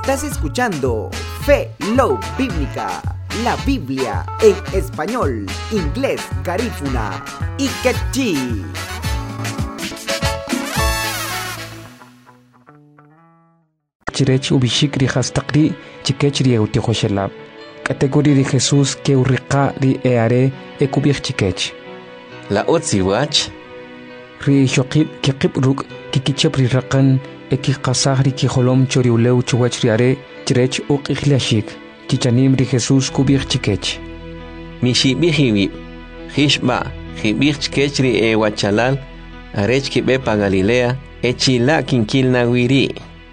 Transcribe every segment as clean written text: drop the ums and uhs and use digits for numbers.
Estás escuchando Fe Love Bíblica, la Biblia en español, inglés, garífuna y quechí. Chirech ubishikri hastakri chikechri eutihoshelab. Categoría de Jesús que urriqa ri eare ekubich chikech. La otziwach Ri shokib kikib ruk kikichep ri raqan ekikasah ri kiholom choriuleu chuwach ri are chirech uqichlashik. Chichanim ri Jesús kubich chikech. mishibihiwi hishba hibich chikechri ewachalal arech kibepa Galilea echila kinkilna wiri.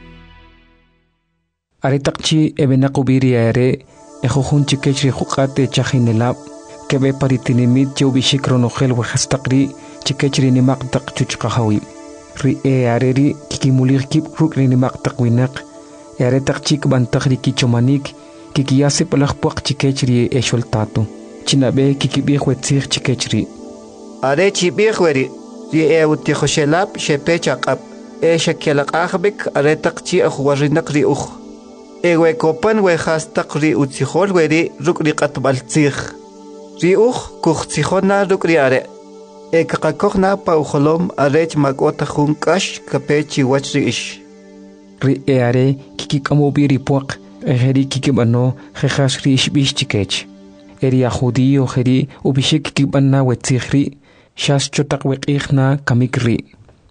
Aretakchi ebenakubiri are ejojun chikechri jukate chajinelab kebe paritinimit chubishik ronogel wajastakri chikechri nimaktak chuchqahawi ri areri kikimulir kip rukri nimaktak winak aretakchik bantakri kichomanik kikiyase palakpuak chikechri esholtato chinabe kikibihwetzir chikechri are chibihweri ri eutihoshelab shepechaqab shakelaqahbek aretakchi ahwarinak ri Ewe kopan we hastak ri utzihol weri rukri qatbaltzih. Ri kuchtzihona rukri are. Kakakokna pa uholom arech makota junkash kapechi wachri ish. Ri are kikikamobiri puak eri kikibano jejas ri ishbish chikech. Eri judío jeri ubishik kikibana wetzihri shas chotak wekihna kamikri.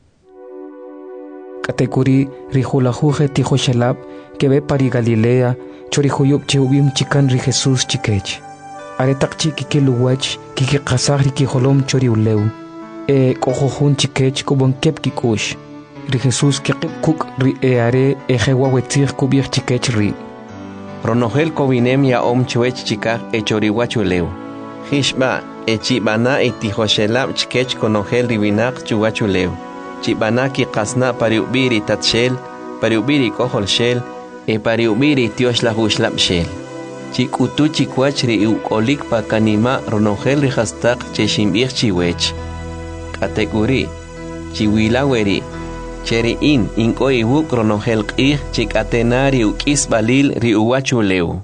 Categoría rijulajuje tijoshelab que ve pari Galilea chorijuyub cheubim chikan ri Jesús chikech. Aretak chiki kiluwach kiki kasah ri kijolom choriuleu. Kojojun chikech kubon kep kikush. Ri Jesús kikib kuk ri are ejewa wetzir kubir chikech ri. Ronogel kobinem ya chwech chikak echoriwachuleu. Hishba echibana etihoshelab chikech konogel ribinak chuwachuleu. Chibanaki kasna pariubiri tatshel, pariubiri koholshel, pariubiri tioshlahu shel. Chikutu chikwach ri ukolik pa kanima ronogel rihastak cheshimbir chiwech. Kategori chiwilaweri cheri inko iwuk ronogel qih chikatenari ukis balil ri uwachuleu.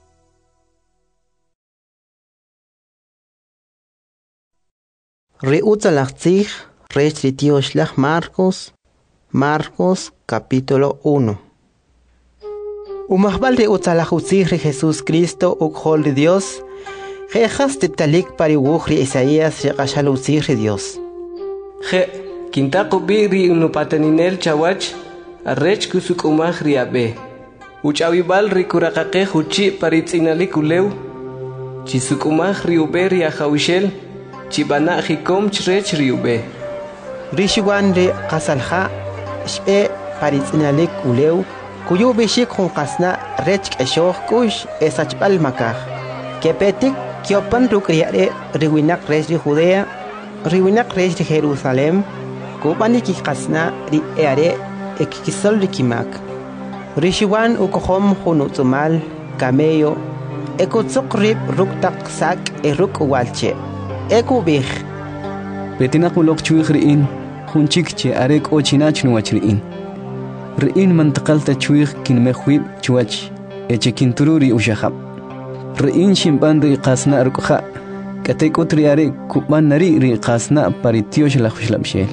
Ri utzalachtzih Restritioshlach Marcos capítulo 1. Umahbal de utzalajutzih Jesús Cristo ukhol de Dios, jejas titalik pariwuchri Isaías yaqashalutzih Dios. Je, kintakubiri unupateninel chawach, arrech kusukumah riabe. Uchawibal rikurakake huchi paritzinalikuleu, chisukumah riube riajawishel, chibana hikom chrech riube. Rishiwan re qasalha shbe paritzinalik uleu kuyu bishik qasna rech qeshoh kush esachbal makah kepetik kyopan rukriare riwinak res ri Judea riwinak res ri Jerusalem kubani qasna ri are ekikisol rikimak Rishiwan ukohom hunutzumal camello ekutsuqrib ruktak sak eruk walche ekubih betinakulok chuig riin hunchik che arek ochinach nuwach riin riin mantaqalta chuig kinmehwib chuwach echekintururi ushahab riin shimban ri qasna arukha katekotri are kuban nari ri qasna paritiosh la khushlabshel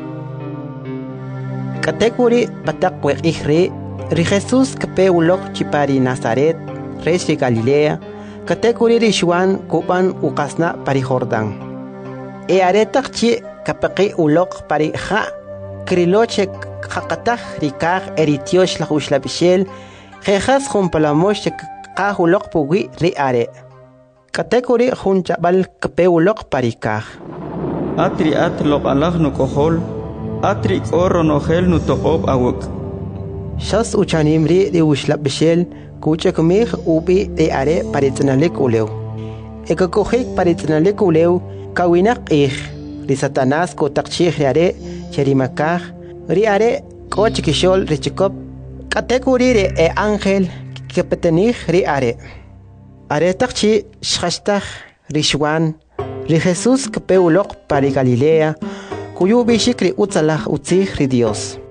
katekuri patak weqihri ri Jesús kapeulok chipari Nazaret res ri Galilea katekuri ri Shwan kuban uqasna pari Jordan aretak chi kapaqi ulok pari kha kriloche khaqatah rikah eritiosh la ushlabishel khas khumpalamosh qah ulok pugi ri are kategori khunjabal kape ulok parikah atri atlok alah no kohol atri oronogel no toqob awuk shas uchanimri ri ushlabishel kuchakmih ubi ri are paritnalik uleu ekakohik paritnalik uleu kawinak ri Satanás ko takchih are cherimakah ri are kochikishol ri chikop kategori ri ángel kepetenih ri are takchi shashtah ri Shwan ri Jesús kepeulok pari Galilea kuyu bishik ri utzalah utzih ri Dios